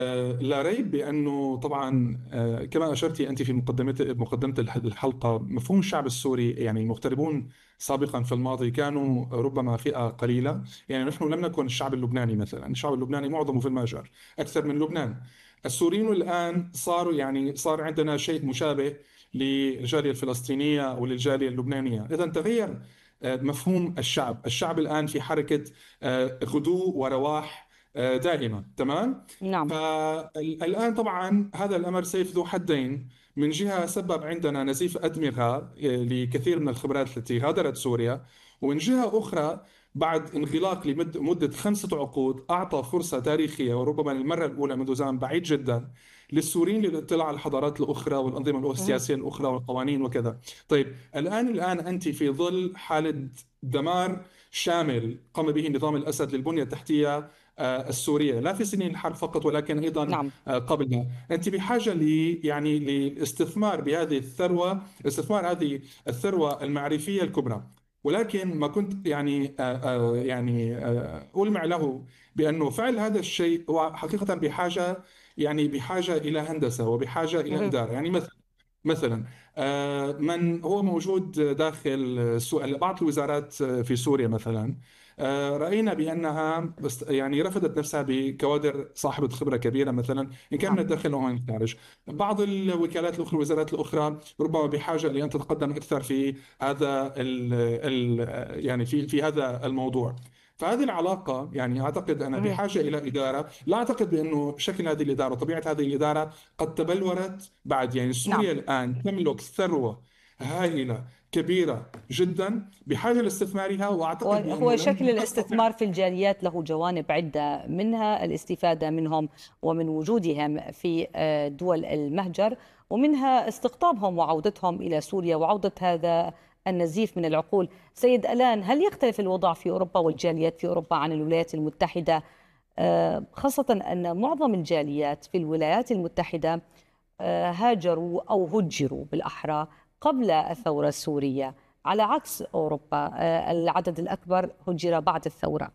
لا ريب بأنه طبعا كما أشرتي أنت في مقدمة الحلقة، مفهوم الشعب السوري، يعني المغتربون سابقا في الماضي كانوا ربما فئة قليلة. يعني نحن لم نكن الشعب اللبناني مثلا، الشعب اللبناني معظمه في المهجر أكثر من لبنان. السوريين الآن صاروا، يعني صار عندنا شيء مشابه للجالية الفلسطينية وللجالية اللبنانية. إذا تغير مفهوم الشعب. الشعب الآن في حركة غدو ورواح دائمة. تمام. نعم. فالآن طبعا هذا الأمر سيف ذو حدين. من جهة سبب عندنا نزيف أدمغة لكثير من الخبرات التي غادرت سوريا، ومن جهة أخرى بعد انغلاق لمدة 5 عقود أعطى فرصة تاريخية وربما للمرة الأولى منذ زمن بعيد جدا للسوريين للاطلاع على الحضارات الأخرى والأنظمة مهم. السياسية الأخرى والقوانين وكذا. طيب الآن أنت في ظل حالة دمار شامل قام به نظام الأسد للبنية التحتية السورية، لا في سنين الحرب فقط ولكن أيضا نعم. قبلها. أنت بحاجة يعني للاستثمار بهذه الثروة، استثمار هذه الثروة المعرفية الكبرى. ولكن ما كنت يعني ألمع له بأنه فعل هذا الشيء هو حقيقة بحاجة، يعني بحاجة إلى هندسة وبحاجة إلى مهم. إدارة. يعني مثلا من هو موجود داخل بعض الوزارات في سوريا مثلا، رأينا بأنها يعني رفضت نفسها بكوادر صاحبة خبرة كبيرة، مثلا إن كان من نعم. الداخل أو من الخارج. بعض الوكالات الأخرى، الوزارات الأخرى ربما بحاجة لأن تتقدم أكثر في هذا يعني في هذا الموضوع. فهذه العلاقة يعني أعتقد أنا مهم. بحاجة إلى إدارة. لا أعتقد بأنه شكل هذه الإدارة وطبيعة هذه الإدارة قد تبلورت بعد. يعني نعم. سوريا الآن تملك ثروة هائلة كبيرة جدا بحاجة لاستثمارها، وأعتقد هو بأنه شكل لن تستطيع. الاستثمار في الجاليات له جوانب عدة، منها الاستفادة منهم ومن وجودهم في دول المهجر، ومنها استقطابهم وعودتهم إلى سوريا وعودة هذا النزيف من العقول. سيد ألان، هل يختلف الوضع في أوروبا والجاليات في أوروبا عن الولايات المتحدة؟ خاصة أن معظم الجاليات في الولايات المتحدة هاجروا أو هجروا بالأحرى قبل الثورة السورية، على عكس أوروبا العدد الأكبر هجر بعد الثورة.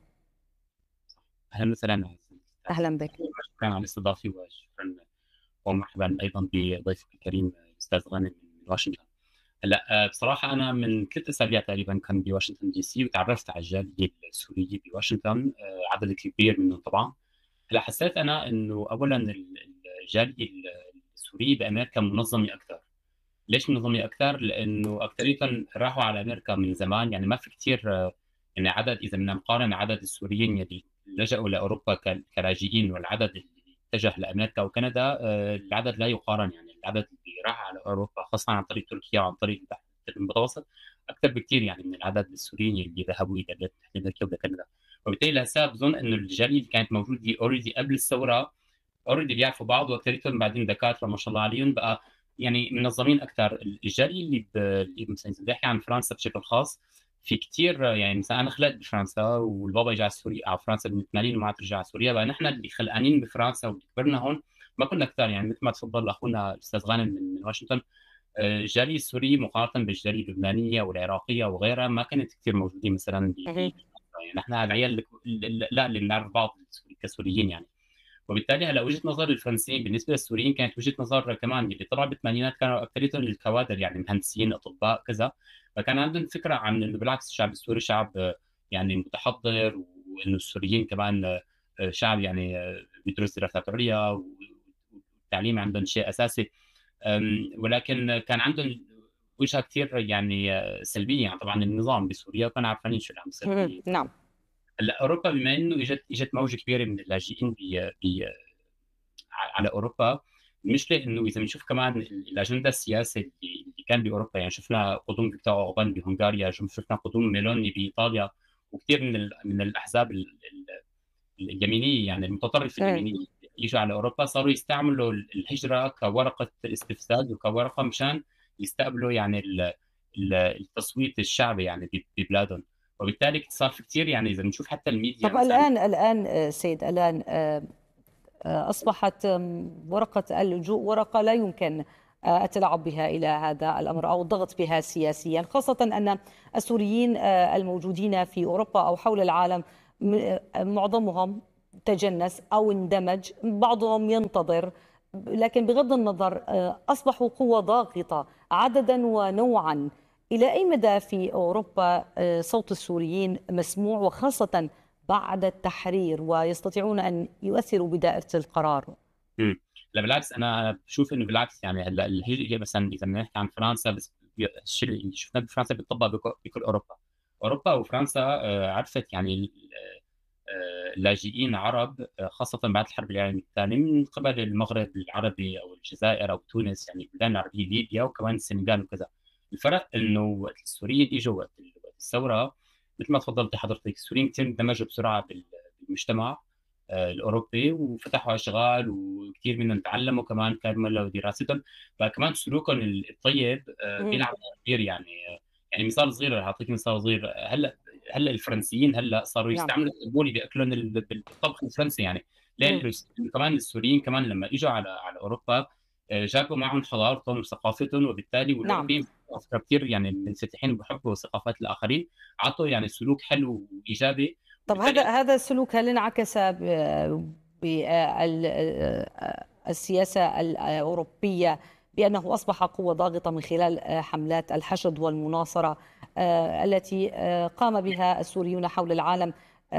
اهلا وسهلا. أهلا بك. شكرا على الاستضافه، وشكرا ومرحبا ايضا بضيفك الكريم الاستاذ غانم من واشنطن. هلا بصراحه انا من 3 اسابيع تقريبا كان بواشنطن دي سي، وتعرفت على الجاليه السوريه بواشنطن، عدد كبير منهم طبعا. هلا حسيت انا انه اولا الجاليه السوريه بامريكا منظمه اكثر. ليش منظمه اكثر؟ لانه اكثريتهم راحوا على امريكا من زمان، يعني ما في كثير يعني عدد، اذا بدنا نقارن عدد السوريين اللي لجأوا لاوروبا كلاجئين والعدد اللي اتجه لامريكا وكندا، العدد لا يقارن. يعني العدد اللي راح على اوروبا خاصه عن طريق تركيا وعن طريق البحر المتوسط اكثر بكثير يعني من العدد السوريين اللي ذهبوا الى امريكا وكندا. وبالتالي هسه بظن انه الجاليه اللي كانت موجوده اوريدي قبل الثوره اوريدي بيعرفوا بعض، واكثريتهم بعدين دكاتره ما شاء الله عليهم بقى، يعني منظمين اكثر. الجاليه اللي مثلا إذا بدي احكي عن فرنسا بشكل خاص، في كثير يعني مثلا انا خلقت بفرنسا والبابا اجى على سوريا على فرنسا ب 80 وما عاد رجع على سوريا، بقى نحن اللي خلقانين بفرنسا واللي كبرنا هون ما كنا كثار. يعني مثل ما تفضل اخونا الاستاذ غانم من واشنطن، الجاليه السوريه مقارنه بالجاليه اللبنانيه والعراقيه وغيرها ما كانت كثير موجودين مثلا مهم. يعني نحن العيال لا اللي بنعرف بعض كسوريين يعني. وبالتالي هلا وجهه نظر الفرنسيين بالنسبه للسوريين كانت وجهه نظر كمان اللي طلعوا بالثمانينات كانوا اكثريتهم الكوادر، يعني مهندسين اطباء كذا. فكان عندهم فكره عن انه بالعكس الشعب السوري شعب يعني متحضر، وانه السوريين كمان شعب يعني بيدرس دراسات عليا، والتعليم عندهم شيء اساسي. ولكن كان عندهم وجهه كثير يعني سلبيه. يعني طبعا النظام بسوريا كانوا عارفين شو اللي عم مهم. يصير. نعم. هلا اوروبا بما انه اجت موجه كبيره من اللاجئين على اوروبا. المشكله انه اذا بنشوف كمان الاجنده السياسيه اللي كان باوروبا، يعني شفنا قدوم فيكتور اوربان بهنغاريا، شفنا قدوم ميلوني بايطاليا، وكثير من الاحزاب اليمينيه يعني المتطرفه مهم. اليمينيه يجوا على اوروبا، صاروا يستعملوا الهجره كورقه استفساد وكورقه مشان يستقبلوا يعني التصويت الشعبي يعني ببلادهم. وبالتالي صار في كثير، يعني اذا بنشوف حتى الميديا طب مثلا. الآن سيد ألان، أصبحت ورقة اللجوء ورقة لا يمكن التلاعب بها إلى هذا الأمر أو الضغط بها سياسيا، خاصة أن السوريين الموجودين في أوروبا أو حول العالم معظمهم تجنس أو اندمج، بعضهم ينتظر، لكن بغض النظر أصبحوا قوة ضاغطة عددا ونوعا. إلى أي مدى في أوروبا صوت السوريين مسموع، وخاصة بعد التحرير، ويستطيعون أن يؤثروا بدائرة القرار؟ لا بالعكس، انا بشوف انه بالعكس، يعني هلا هي مثلا اذا بدنا نحكي عن فرنسا بس، الشيء اللي شفناه بفرنسا بيطبق بكل اوروبا وفرنسا عرفت يعني لاجئين عرب، خاصه بعد الحرب العالميه الثانيه من قبل المغرب العربي او الجزائر او تونس، يعني البلدان العربيه، ليبيا وكمان السنغال وكذا. الفرق انه السوريين اجوا وقت الثوره، مثل ما تفضلت حضرتك، السوريين كثير اندمجوا بسرعه بالمجتمع الاوروبي، وفتحوا اشغال وكثير منهم تعلموا، كمان كملوا دراستهم، فكمان سلوكهم الطيب بيلعب دور كبير. يعني مثال صغير، اعطيك مثال صغير. هلا الفرنسيين هلا صاروا نعم. يستعملوا التبولي باكلهم بالطبخ الفرنسي. يعني ليه؟ لأنه كمان السوريين كمان لما اجوا على اوروبا جابوا معهم حضارتهم وثقافتهم، وبالتالي نعم. والاوروبيين كثير يعني منفتحين وبحبوا ثقافات الاخرين، عطوا يعني سلوك حلو وايجابي. طب هذا السلوك هل انعكس بالسياسة الأوروبية بأنه أصبح قوة ضاغطة من خلال حملات الحشد والمناصرة التي قام بها السوريون حول العالم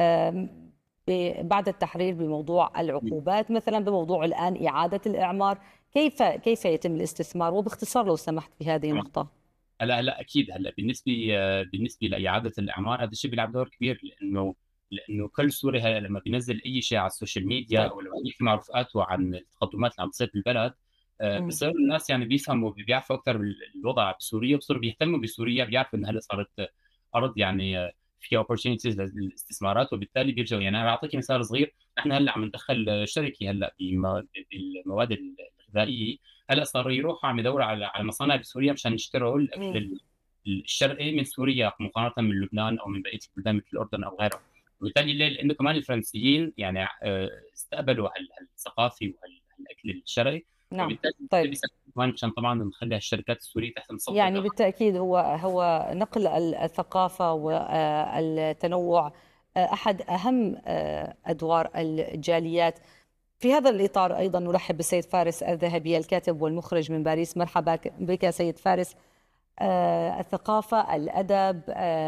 بعد التحرير، بموضوع العقوبات مثلا، بموضوع الآن إعادة الإعمار؟ كيف يتم الاستثمار؟ وباختصار لو سمحت في هذه النقطة. هلا اكيد، هلا بالنسبه لاعاده الاعمار، هذا الشيء بيلعب دور كبير، لانه كل سوري هلا لما بينزل اي شيء على السوشيال ميديا، او لما يحكي مع رفقاته عن التقدمات اللي عم تصير بالبلد، بصير الناس يعني بيفهموا، بيعرفوا اكثر بالوضع بسوريا، بصيروا بيهتموا بسوريا، بيعرفوا انه هلا صارت ارض يعني فيها opportunities للاستثمارات، وبالتالي بيرجعوا. يعني انا بعطيك مثال صغير، نحن هلا عم ندخل شركه هلا بالمواد الغذائيه، هلا صاروا يروحوا عم يدوروا على مصانع بسوريا مشان يشتروا الاكل الشرقي من سوريا، مقارنه من لبنان او من بقيه البلدان مثل الاردن او غيرها. وبالتالي ليه؟ لانه كمان الفرنسيين يعني استقبلوا هالثقافه وهالاكل الشرقي، نعم. وبالتالي طيب، كمان مشان طبعا نخلي الشركات السوريه تحت مصدر. يعني بالتأكيد هو نقل الثقافة والتنوع أحد أهم أدوار الجاليات. في هذا الإطار أيضا نرحب بالسيد فارس الذهبي، الكاتب والمخرج من باريس. مرحبا بك سيد فارس. الثقافة، الأدب،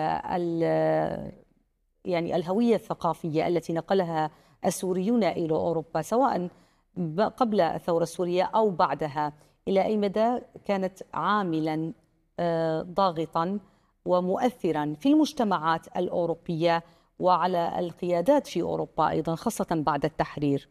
يعني الهوية الثقافية التي نقلها السوريون إلى أوروبا، سواء قبل الثورة السورية أو بعدها، إلى أي مدى كانت عاملا ضاغطا ومؤثرا في المجتمعات الأوروبية وعلى القيادات في أوروبا أيضا، خاصة بعد التحرير؟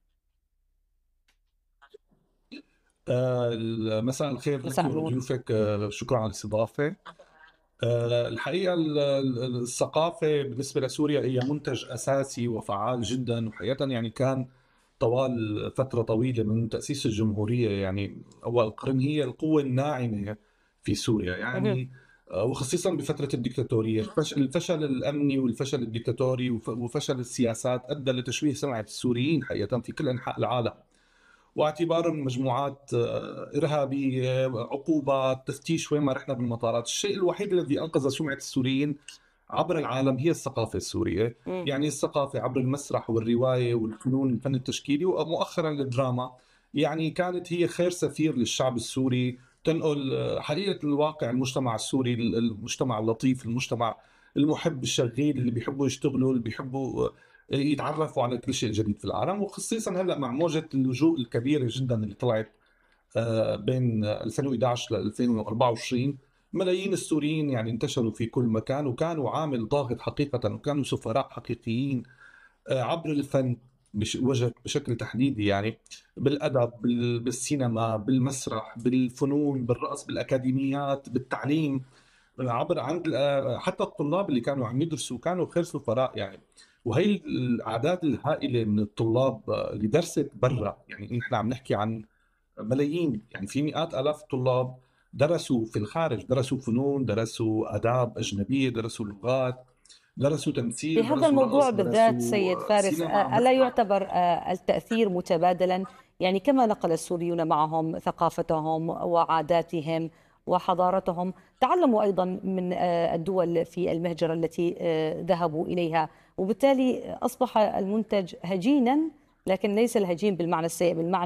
مساء الخير لك وضيوفك، شكرا على الاستضافة. الحقيقة الثقافة بالنسبة لسوريا هي منتج أساسي وفعال جدا، وحقيقة يعني كان طوال فترة طويلة من تأسيس الجمهورية، يعني أول القرن، هي القوة الناعمة في سوريا يعني، وخصيصا بفترة الدكتاتورية. الفشل الأمني والفشل الدكتاتوري وفشل السياسات أدى لتشويه سمعة السوريين حقيقة في كل أنحاء العالم، واعتبارهم مجموعات إرهابية، عقوبات، تفتيش وين ما رحنا بالمطارات. الشيء الوحيد الذي أنقذ سمعة السوريين عبر العالم هي الثقافة السورية، يعني الثقافة عبر المسرح والرواية والفنون، الفن التشكيلي، ومؤخرا الدراما. يعني كانت هي خير سفير للشعب السوري، تنقل حقيقة الواقع المجتمع السوري، المجتمع اللطيف، المجتمع المحب الشغيل، اللي بيحبوا يشتغلوا، اللي بيحبوا يتعرفوا على كل شيء جديد في العالم. وخصيصا هلا مع موجة اللجوء الكبيرة جدا اللي طلعت بين 2011 ل 2024، ملايين السوريين يعني انتشروا في كل مكان، وكانوا عامل ضاغط حقيقة، وكانوا سفراء حقيقيين عبر الفن بشكل تحديدي، يعني بالأدب، بالسينما، بالمسرح، بالفنون، بالرقص، بالأكاديميات، بالتعليم، عبر عند حتى الطلاب اللي كانوا عم يدرسوا كانوا خير سفراء يعني. وهي الأعداد الهائلة من الطلاب اللي درست برا، يعني نحن عم نحكي عن ملايين، يعني في مئات آلاف طلاب درسوا في الخارج، درسوا فنون، درسوا آداب أجنبية، درسوا لغات، درسوا تمثيل، بهذا الموضوع بالذات سيد فارس، ألا يعتبر التأثير متبادلا؟ يعني كما نقل السوريون معهم ثقافتهم وعاداتهم وحضارتهم، تعلموا أيضا من الدول في المهجر التي ذهبوا إليها، وبالتالي أصبح المنتج هجينا، لكن ليس الهجين بالمعنى السيء، بالمعنى